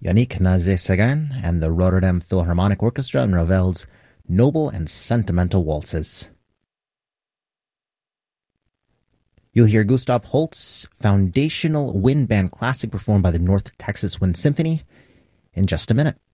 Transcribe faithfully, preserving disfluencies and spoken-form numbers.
Yannick Nézet-Séguin and the Rotterdam Philharmonic Orchestra and Ravel's Noble and Sentimental Waltzes. You'll hear Gustav Holst's foundational wind band classic performed by the North Texas Wind Symphony in just a minute.